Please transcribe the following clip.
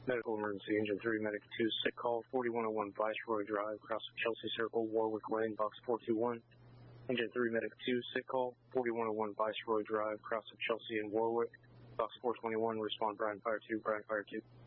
Medical emergency, Engine 3, Medic 2, sick call, 4101 Viceroy Drive, cross of Chelsea Circle, Warwick Lane, box 421. Engine 3, Medic 2, sick call, 4101 Viceroy Drive, cross of Chelsea and Warwick, box 421, respond Brian Fire 2, Brian Fire 2.